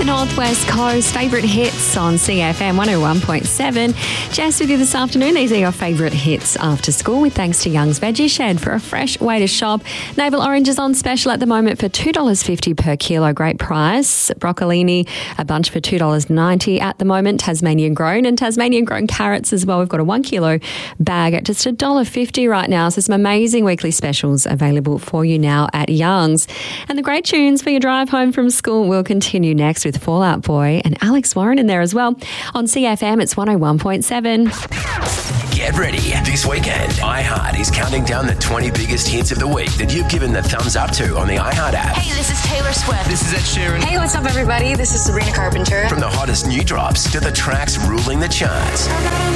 The Northwest Coast favourite hits on CFM 101.7. Jess with you this afternoon. These are your favourite hits after school with thanks to Young's Veggie Shed for a fresh way to shop. Navel oranges on special at the moment for $2.50 per kilo. Great price. Broccolini, a bunch for $2.90 at the moment. Tasmanian grown and Tasmanian grown carrots as well. We've got a 1 kilo bag at just $1.50 right now. So some amazing weekly specials available for you now at Young's. And the great tunes for your drive home from school will continue next with Fall Out Boy and Alex Warren in there as well. On CFM, it's 101.7. Get ready. This weekend, iHeart is counting down the 20 biggest hits of the week that you've given the thumbs up to on the iHeart app. Hey, this is Taylor Swift. This is Ed Sheeran. Hey, what's up, everybody? This is Sabrina Carpenter. From the hottest new drops to the tracks ruling the charts.